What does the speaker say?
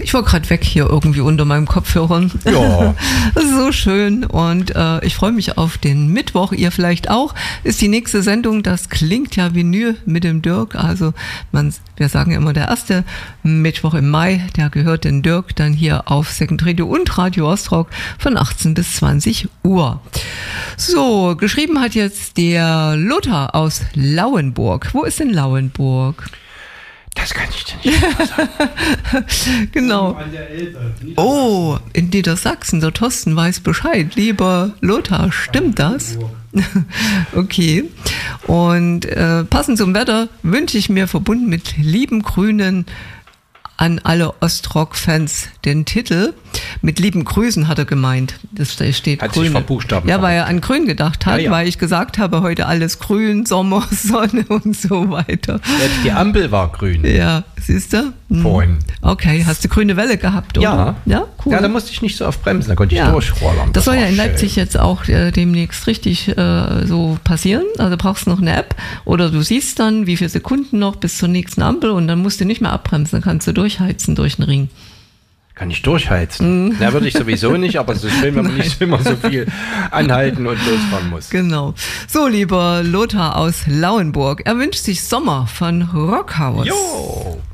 Ich war gerade weg hier irgendwie unter meinem Kopfhörern. Ja. Das ist so schön und ich freue mich auf den Mittwoch. Ihr vielleicht auch. Ist die nächste Sendung, das klingt ja wie Nü mit dem Dirk. Also wir sagen immer der erste Mittwoch im Mai, der gehört den Dirk dann hier auf Second Radio und Radio Ostrock von 18 bis 20 Uhr. So, geschrieben hat jetzt der Lothar aus Lauenburg. Wo ist denn Lauenburg? Das kann ich dir nicht sagen. Genau. Oh, in Niedersachsen, der Thorsten weiß Bescheid. Lieber Lothar, stimmt das? Okay. Und passend zum Wetter wünsche ich mir verbunden mit lieben Grünen an alle Ostrock-Fans den Titel. Mit lieben Grüßen hat er gemeint. Das steht hat grün. sich verbuchstaben. Ja, weil er an grün gedacht hat, Ja. weil ich gesagt habe, heute alles grün, Sommer, Sonne und so weiter. Selbst die Ampel war grün. Ja, siehst du? Vorhin. Okay, hast du grüne Welle gehabt, oder? Ja. Ja, cool. Ja, da musste ich nicht so oft bremsen, da konnte ich durchrollern. Das soll ja war in schön. Leipzig jetzt auch demnächst richtig so passieren. Also brauchst du noch eine App oder du siehst dann, wie viele Sekunden noch bis zur nächsten Ampel und dann musst du nicht mehr abbremsen, dann kannst du durchheizen durch den Ring. Kann ich durchheizen? Na, würde ich sowieso nicht, aber es ist schön, wenn man nicht immer so viel anhalten und losfahren muss. Genau. So, lieber Lothar aus Lauenburg, er wünscht sich Sommer von Rockhaus. Jo!